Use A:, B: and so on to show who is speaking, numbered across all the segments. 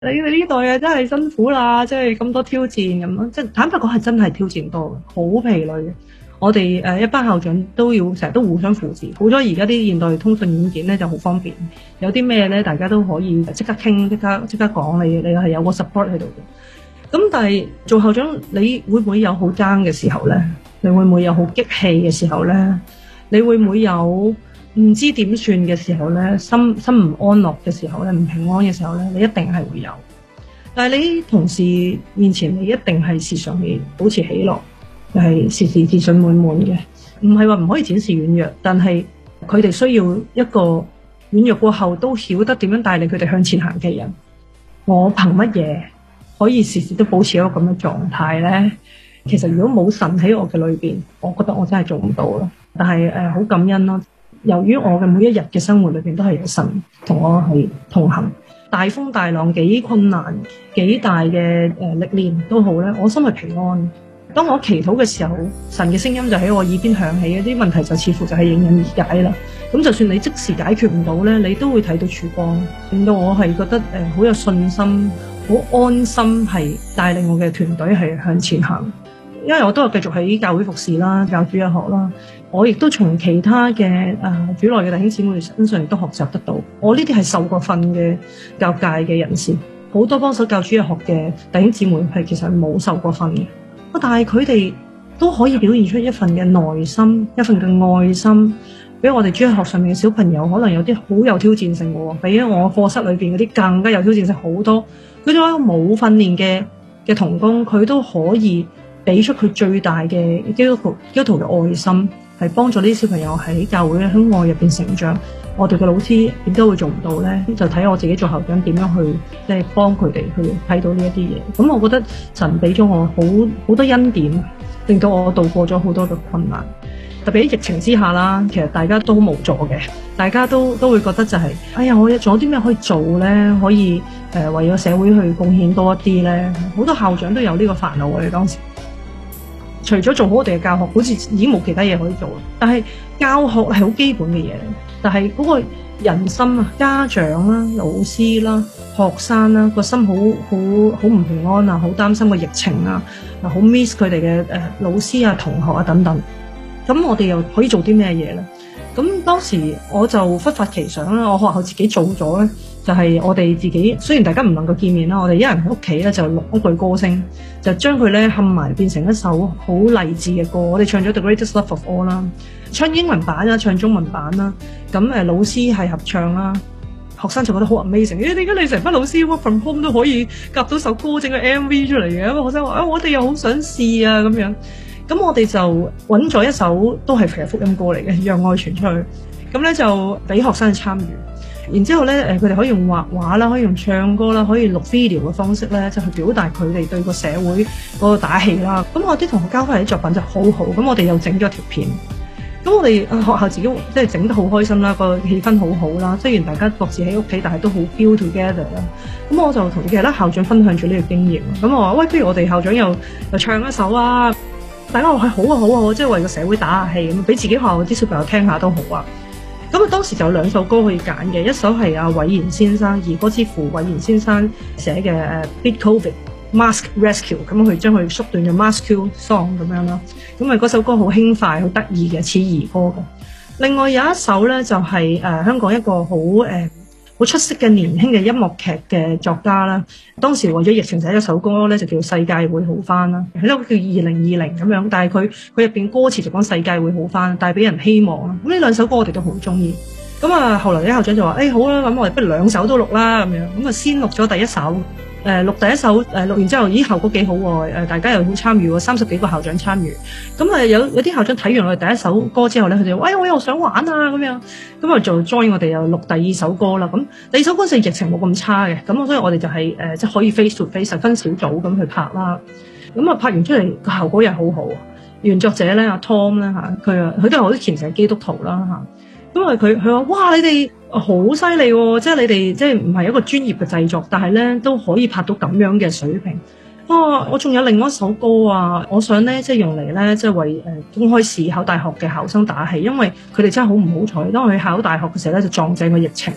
A: 你呢代啊真係辛苦啦，即係咁多挑戰咁咯，即係坦白講係真係挑戰多嘅，好疲累嘅。我哋一班校長都要成日都互相扶持，好彩而家啲現代通訊軟件咧就好方便，有啲咩咧大家都可以即刻傾，即刻講，你係有個 support 喺度嘅。咁但係做校長，你會唔會有好 down 嘅時候咧？你會唔會有好激氣嘅時候咧？你會唔會有唔知點算嘅時候咧？心唔安樂嘅時候咧？唔平安嘅時候咧？你一定係會有。但係你同事面前，你一定係時常係保持喜樂，係時時自信滿滿嘅。唔係話唔可以展示軟弱，但係佢哋需要一個軟弱過後都曉得點樣帶領佢哋向前行嘅人。我憑乜嘢可以時時都保持一個咁嘅狀態咧？其實如果冇神喺我嘅裏邊，我覺得我真係做唔到咯。但係好感恩咯。由於我嘅每一日嘅生活裏邊都係有神同我係同行。大風大浪幾困難幾大嘅歷練都好咧，我心係平安。當我祈禱嘅時候，神嘅聲音就喺我耳邊響起，啲問題就似乎就係迎刃而解啦。咁就算你即時解決唔到咧，你都會睇到曙光，令到我係覺得好有信心，好安心係帶領我嘅團隊係向前行。因為我都係繼續喺教會服侍啦，教主日學啦，我亦都從其他嘅主內嘅弟兄姊妹身上亦都學習得到。我呢啲係受過訓嘅教界嘅人士，好多幫手教主日學嘅弟兄姊妹係其實冇受過訓嘅，但係佢哋都可以表現出一份嘅耐心，一份嘅愛心，比我哋主日學上面嘅小朋友可能有啲好有挑戰性嘅喎，比我課室裏邊嗰啲更加有挑戰性好多。佢做一個冇訓練嘅同工，佢都可以俾出佢最大嘅基督徒嘅愛心，係幫助呢啲小朋友喺教會喺愛入邊成長。我哋嘅老師點解會做唔到咧？就睇我自己做校長點樣去即係幫佢哋去睇到呢一啲嘢。咁我覺得神俾咗我好多恩典，令到我度過咗好多嘅困難。特別喺疫情之下啦，其實大家都無助嘅，大家都會覺得就係哎呀，我仲有啲咩可以做咧？可以為咗社會去貢獻多一啲咧？好多校長都有呢個煩惱。我哋當時除咗做好我哋嘅教學，好似已經冇其他嘢可以做啦。但係教學係好基本嘅嘢，但係嗰個人心啊，家長啦、老師啦、學生啦，個心好唔平安啊，好擔心個疫情啊，好 miss 佢哋嘅老師啊、同學啊等等。咁我哋又可以做啲咩嘢咧？咁當時我就忽發奇想啦，我學校自己做咗咧，就係我哋自己，雖然大家唔能夠見面啦，我哋一人喺屋企咧就錄一句歌聲，就將佢咧冚埋變成一首好勵志嘅歌。我哋唱咗 The Greatest Love of All 啦，唱英文版啦，唱中文版啦。咁老師係合唱啦，學生就覺得好 amazing。點解你成班老師 work from home 都可以夾到首歌，整個 MV 出嚟嘅？咁學生話我哋又好想試啊咁樣。咁我哋就揾咗一首都係其實福音歌嚟嘅，讓愛傳出去。咁咧就俾學生去參與。然之後咧，佢哋可以用畫畫啦，可以用唱歌啦，可以錄 video 嘅方式咧，就去表達佢哋對個社會嗰個打氣啦。咁我啲同學交翻嚟啲作品就好好。咁我哋又整咗條片。咁我哋學校自己即係整得好開心啦，個氣氛好好啦。雖然大家各自喺屋企，但係都好 feel together 啦。咁我就同其他校長分享咗呢個經驗。咁我話喂，不如我哋校長又唱一首啊！大家話係好啊好啊，即係為個社會打下氣咁，俾自己學校啲小朋友聽下都好啊。咁當時就有兩首歌可以揀嘅，一首係阿韋賢先生兒歌之父韋賢先生寫嘅Beat COVID Mask Rescue， 咁佢將佢縮短咗 Mask Song 咁樣啦。咁嗰首歌好輕快好得意嘅，似兒歌嘅。另外有一首咧就係香港一個好出色嘅年輕嘅音樂劇嘅作家啦，當時為咗疫情寫咗首歌咧，就叫世界會好返啦，係咯叫2020咁樣，但係佢入邊歌詞就講世界會好返，帶俾人希望啦。咁呢兩首歌我哋都好中意。咁啊，後來啲校長就話：好啦，咁我哋不如兩首都錄啦咁樣。咁啊，先錄咗第一首。錄第一首錄完之後，效果幾好喎！大家又好參與喎，30幾個校長參與。咁有啲校長睇完我哋第一首歌之後咧，佢哋話：我又想玩啊咁樣。咁啊就 join 我哋又錄第二首歌啦。咁第二首歌嗰陣疫情冇咁差嘅，咁所以我哋就係即係可以 face to face 分小組咁去拍啦。咁啊拍完出嚟個效果又好好。原作者咧阿 Tom 咧佢都係好虔誠嘅基督徒啦嚇。因為佢話：哇！你哋好犀利喎，即係你哋即係唔係一個專業嘅製作，但係咧都可以拍到咁樣嘅水平。我仲有另外一首歌啊，我想咧即係用嚟咧即係為公開試考大學嘅考生打氣，因為佢哋真係好唔好彩，當佢考大學嘅時候咧就撞正個疫情，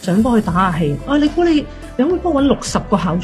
A: 想幫佢打下氣。你估你可唔可以幫我揾60個校長